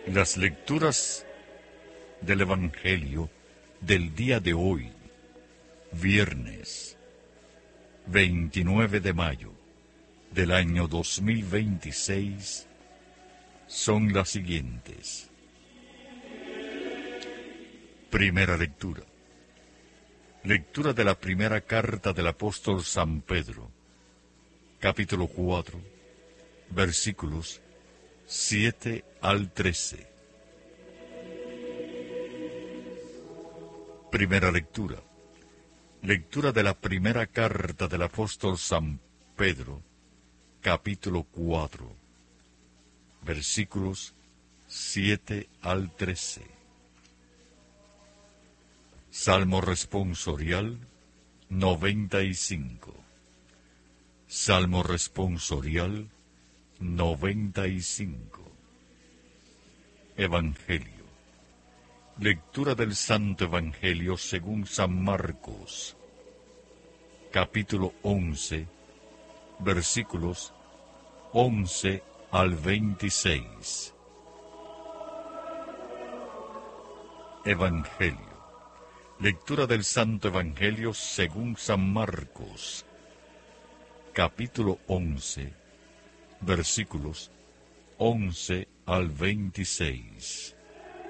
Las lecturas del Evangelio del día de hoy, viernes 29 de mayo del año 2026, son las siguientes. Primera lectura. Lectura de la primera carta del apóstol San Pedro, capítulo 4, versículos 7 al 13. Primera lectura. Lectura de la primera carta del apóstol San Pedro, capítulo 4, versículos 7 al 13. Salmo responsorial 95. Salmo responsorial 95. Evangelio. Lectura del Santo Evangelio según San Marcos, capítulo 11, versículos 11 al 26. Evangelio. Lectura del Santo Evangelio según San Marcos, capítulo 11, versículos 11 al 26.